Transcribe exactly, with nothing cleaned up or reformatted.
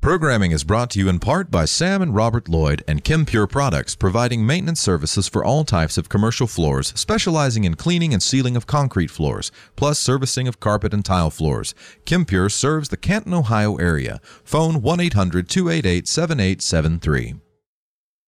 Programming is brought to you in part by Sam and Robert Lloyd and ChemPure Products, providing maintenance services for all types of commercial floors, specializing in cleaning and sealing of concrete floors, plus servicing of carpet and tile floors. ChemPure serves the Canton, Ohio area. Phone one eight hundred two eight eight seven eight seven three.